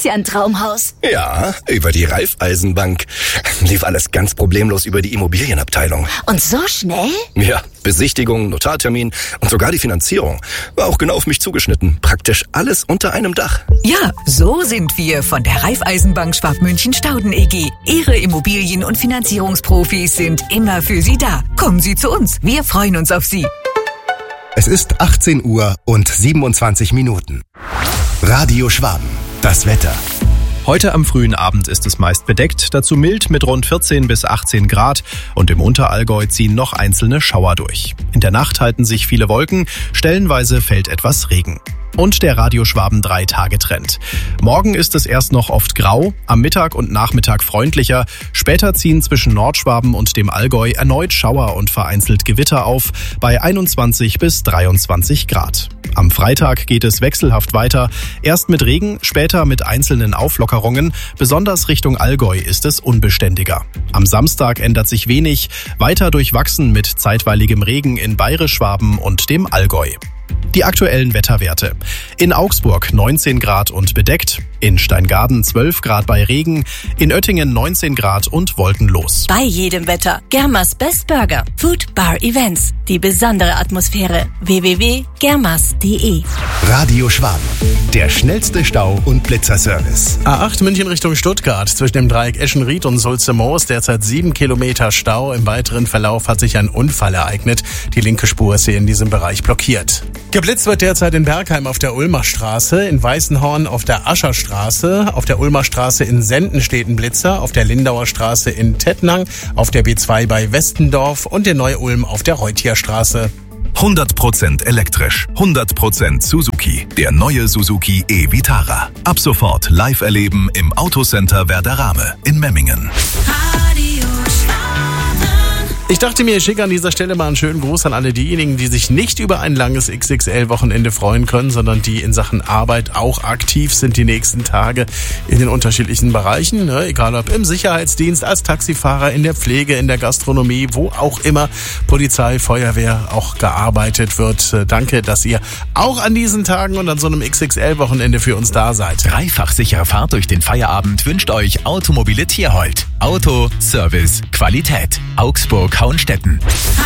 ja ein Traumhaus. Ja, über die Raiffeisenbank. Lief alles ganz problemlos über die Immobilienabteilung. Und so schnell? Ja, Besichtigung, Notartermin und sogar die Finanzierung. War auch genau auf mich zugeschnitten. Praktisch alles unter einem Dach. Ja, so sind wir von der Raiffeisenbank Schwabmünchen-Stauden EG. Ihre Immobilien- und Finanzierungsprofis sind immer für Sie da. Kommen Sie zu uns. Wir freuen uns auf Sie. Es ist 18 Uhr und 27 Minuten. Radio Schwaben. Das Wetter. Heute am frühen Abend ist es meist bedeckt, dazu mild mit rund 14 bis 18 Grad und im Unterallgäu ziehen noch einzelne Schauer durch. In der Nacht halten sich viele Wolken, stellenweise fällt etwas Regen. Und der Radio Schwaben 3-Tage-Trend. Morgen ist es erst noch oft grau, am Mittag und Nachmittag freundlicher. Später ziehen zwischen Nordschwaben und dem Allgäu erneut Schauer und vereinzelt Gewitter auf, bei 21 bis 23 Grad. Am Freitag geht es wechselhaft weiter, erst mit Regen, später mit einzelnen Auflockerungen. Besonders Richtung Allgäu ist es unbeständiger. Am Samstag ändert sich wenig, weiter durchwachsen mit zeitweiligem Regen in Bayerisch-Schwaben und dem Allgäu. Die aktuellen Wetterwerte. In Augsburg 19 Grad und bedeckt, in Steingaden 12 Grad bei Regen, in Oettingen 19 Grad und wolkenlos. Bei jedem Wetter. Germas Best Burger. Food Bar Events. Die besondere Atmosphäre. www.germas.de. Radio Schwaben. Der schnellste Stau- und Blitzerservice. A8 München Richtung Stuttgart. Zwischen dem Dreieck Eschenried und Sulze-Moos derzeit 7 Kilometer Stau. Im weiteren Verlauf hat sich ein Unfall ereignet. Die linke Spur ist hier in diesem Bereich blockiert. Geblitzt wird derzeit in Bergheim auf der Ulmer Straße, in Weißenhorn auf der Ascherstraße, auf der Ulmer Straße in Senden steht ein Blitzer, auf der Lindauer Straße in Tettnang, auf der B2 bei Westendorf und in Neu-Ulm auf der Reutierstraße. 100% elektrisch, 100% Suzuki. Der neue Suzuki e-Vitara. Ab sofort live erleben im Autocenter Werderame in Memmingen. Ich dachte mir, ich schicke an dieser Stelle mal einen schönen Gruß an alle diejenigen, die sich nicht über ein langes XXL-Wochenende freuen können, sondern die in Sachen Arbeit auch aktiv sind die nächsten Tage in den unterschiedlichen Bereichen. Ne? Egal ob im Sicherheitsdienst, als Taxifahrer, in der Pflege, in der Gastronomie, wo auch immer Polizei, Feuerwehr auch gearbeitet wird. Danke, dass ihr auch an diesen Tagen und an so einem XXL-Wochenende für uns da seid. Dreifach sichere Fahrt durch den Feierabend wünscht euch Automobile Tierhold. Auto, Service, Qualität. Augsburg, Hauenstetten.